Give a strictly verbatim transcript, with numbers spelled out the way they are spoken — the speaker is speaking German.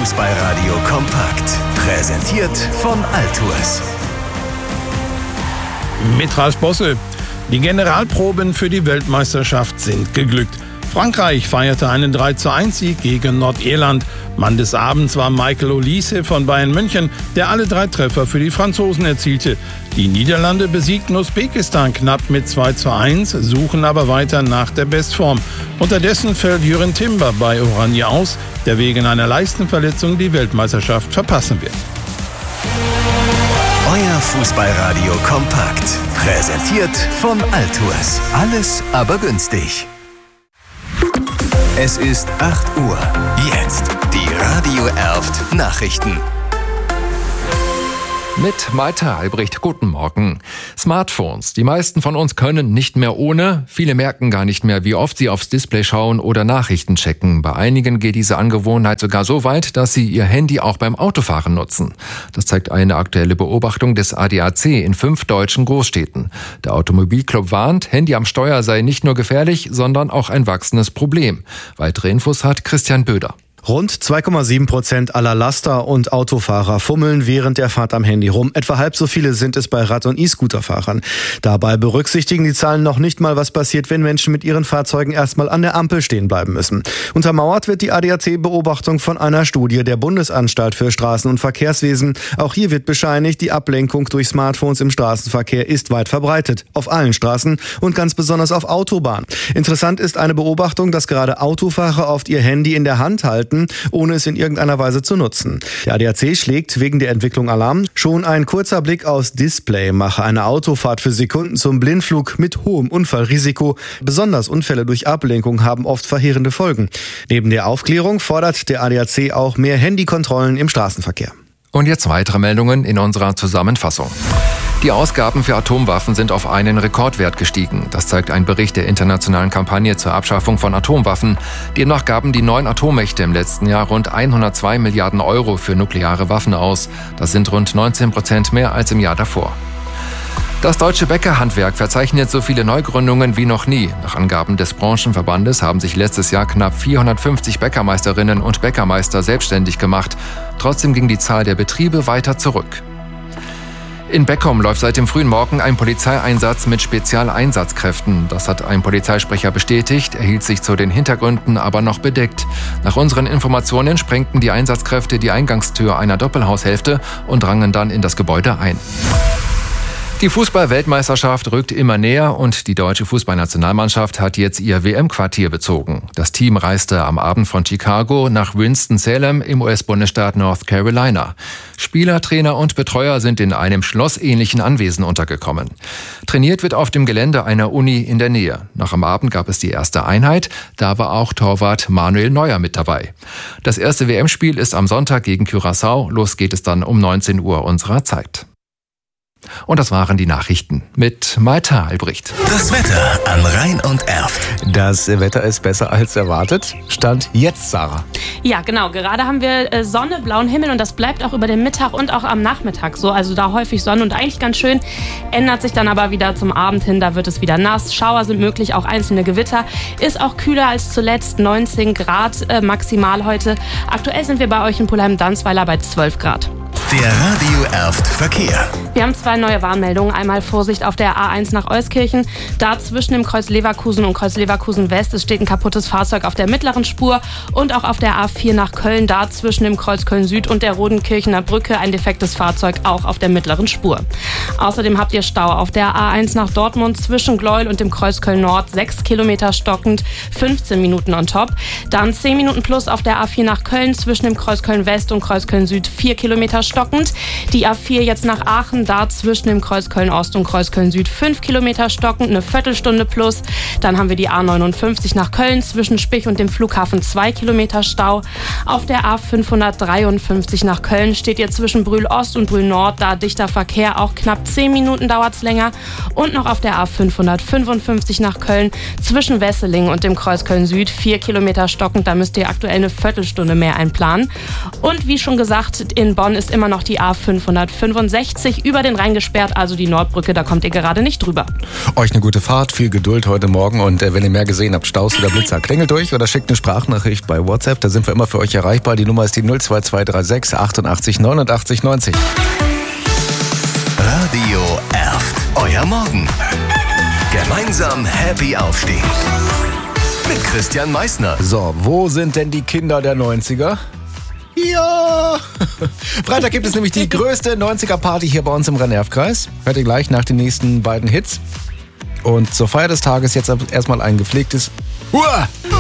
Fußballradio kompakt. Präsentiert von Altours. Mit Ralf Bosse. Die Generalproben für die Weltmeisterschaft sind geglückt. Frankreich feierte einen drei zu eins Sieg gegen Nordirland. Mann des Abends war Michael Olise von Bayern München, der alle drei Treffer für die Franzosen erzielte. Die Niederlande besiegten Usbekistan knapp mit zwei zu eins, suchen aber weiter nach der Bestform. Unterdessen fällt Jürgen Timber bei Oranje aus, der wegen einer Leistenverletzung die Weltmeisterschaft verpassen wird. Euer Fußballradio kompakt. Präsentiert von Altours. Alles aber günstig. Es ist acht Uhr. Jetzt die Radio Erft Nachrichten. Mit Maita Albrecht, guten Morgen. Smartphones. Die meisten von uns können nicht mehr ohne. Viele merken gar nicht mehr, wie oft sie aufs Display schauen oder Nachrichten checken. Bei einigen geht diese Angewohnheit sogar so weit, dass sie ihr Handy auch beim Autofahren nutzen. Das zeigt eine aktuelle Beobachtung des A D A C in fünf deutschen Großstädten. Der Automobilclub warnt, Handy am Steuer sei nicht nur gefährlich, sondern auch ein wachsendes Problem. Weitere Infos hat Christian Böder. Rund zwei Komma sieben Prozent aller Laster und Autofahrer fummeln während der Fahrt am Handy rum. Etwa halb so viele sind es bei Rad- und E-Scooter-Fahrern. Dabei berücksichtigen die Zahlen noch nicht mal, was passiert, wenn Menschen mit ihren Fahrzeugen erstmal an der Ampel stehen bleiben müssen. Untermauert wird die A D A C-Beobachtung von einer Studie der Bundesanstalt für Straßen- und Verkehrswesen. Auch hier wird bescheinigt, die Ablenkung durch Smartphones im Straßenverkehr ist weit verbreitet. Auf allen Straßen und ganz besonders auf Autobahnen. Interessant ist eine Beobachtung, dass gerade Autofahrer oft ihr Handy in der Hand halten, ohne es in irgendeiner Weise zu nutzen. Der A D A C schlägt wegen der Entwicklung Alarm. Schon ein kurzer Blick aufs Display mache eine Autofahrt für Sekunden zum Blindflug mit hohem Unfallrisiko. Besonders Unfälle durch Ablenkung haben oft verheerende Folgen. Neben der Aufklärung fordert der A D A C auch mehr Handykontrollen im Straßenverkehr. Und jetzt weitere Meldungen in unserer Zusammenfassung. Die Ausgaben für Atomwaffen sind auf einen Rekordwert gestiegen. Das zeigt ein Bericht der internationalen Kampagne zur Abschaffung von Atomwaffen. Demnach gaben die neun Atommächte im letzten Jahr rund hundertzwei Milliarden Euro für nukleare Waffen aus. Das sind rund neunzehn Prozent mehr als im Jahr davor. Das deutsche Bäckerhandwerk verzeichnet so viele Neugründungen wie noch nie. Nach Angaben des Branchenverbandes haben sich letztes Jahr knapp vierhundertfünfzig Bäckermeisterinnen und Bäckermeister selbstständig gemacht. Trotzdem ging die Zahl der Betriebe weiter zurück. In Beckum läuft seit dem frühen Morgen ein Polizeieinsatz mit Spezialeinsatzkräften. Das hat ein Polizeisprecher bestätigt, er hielt sich zu den Hintergründen aber noch bedeckt. Nach unseren Informationen sprengten die Einsatzkräfte die Eingangstür einer Doppelhaushälfte und drangen dann in das Gebäude ein. Die Fußball-Weltmeisterschaft rückt immer näher und die deutsche Fußballnationalmannschaft hat jetzt ihr W M-Quartier bezogen. Das Team reiste am Abend von Chicago nach Winston-Salem im U S-Bundesstaat North Carolina. Spieler, Trainer und Betreuer sind in einem schlossähnlichen Anwesen untergekommen. Trainiert wird auf dem Gelände einer Uni in der Nähe. Nach am Abend gab es die erste Einheit, da war auch Torwart Manuel Neuer mit dabei. Das erste W M-Spiel ist am Sonntag gegen Curaçao. Los geht es dann um neunzehn Uhr unserer Zeit. Und das waren die Nachrichten mit Maita Albrecht. Das Wetter an Rhein und Erft. Das Wetter ist besser als erwartet. Stand jetzt, Sarah. Ja, genau. Gerade haben wir äh, Sonne, blauen Himmel und das bleibt auch über den Mittag und auch am Nachmittag so. Also da häufig Sonne und eigentlich ganz schön. Ändert sich dann aber wieder zum Abend hin. Da wird es wieder nass. Schauer sind möglich, auch einzelne Gewitter. Ist auch kühler als zuletzt. neunzehn Grad äh, maximal heute. Aktuell sind wir bei euch in Pulheim-Danzweiler bei zwölf Grad. Der Radio Erft Verkehr. Wir haben zwei neue Warnmeldungen. Einmal Vorsicht auf der A eins nach Euskirchen. Da zwischen dem Kreuz Leverkusen und Kreuz Leverkusen West. Es steht ein kaputtes Fahrzeug auf der mittleren Spur. Und auch auf der A vier nach Köln. Da zwischen dem Kreuz Köln Süd und der Rodenkirchener Brücke ein defektes Fahrzeug auch auf der mittleren Spur. Außerdem habt ihr Stau auf der A eins nach Dortmund zwischen Gleuel und dem Kreuz Köln Nord. sechs Kilometer stockend, fünfzehn Minuten on top. Dann zehn Minuten plus auf der A vier nach Köln zwischen dem Kreuz Köln West und Kreuz Köln Süd. vier Kilometer stockend. Die A vier jetzt nach Aachen, da zwischen dem Kreuz Köln Ost und Kreuz Köln Süd fünf Kilometer stockend, eine Viertelstunde plus. Dann haben wir die A neunundfünfzig nach Köln zwischen Spich und dem Flughafen zwei Kilometer Stau. Auf der A fünfhundertdreiundfünfzig nach Köln steht ihr zwischen Brühl Ost und Brühl Nord, da dichter Verkehr, auch knapp zehn Minuten dauert es länger. Und noch auf der A fünfhundertfünfundfünfzig nach Köln zwischen Wesseling und dem Kreuz Köln Süd vier Kilometer stockend, da müsst ihr aktuell eine Viertelstunde mehr einplanen. Und wie schon gesagt, in Bonn ist immer immer noch die A fünfhundertfünfundsechzig über den Rhein gesperrt, also die Nordbrücke, da kommt ihr gerade nicht drüber. Euch eine gute Fahrt, viel Geduld heute Morgen und äh, wenn ihr mehr gesehen habt, Staus oder Blitzer, klingelt durch oder schickt eine Sprachnachricht bei WhatsApp, da sind wir immer für euch erreichbar. Die Nummer ist die null zwei zwei drei sechs achtundachtzig neunundachtzig neunzig. Radio Erft. Euer Morgen. Gemeinsam happy aufstehen. Mit Christian Meissner. So, wo sind denn die Kinder der neunziger? Ja! Freitag gibt es nämlich die größte neunziger-Party hier bei uns im Rhein-Erft-Kreis. Hört ihr gleich nach den nächsten beiden Hits. Und zur Feier des Tages jetzt erstmal ein gepflegtes Hurra!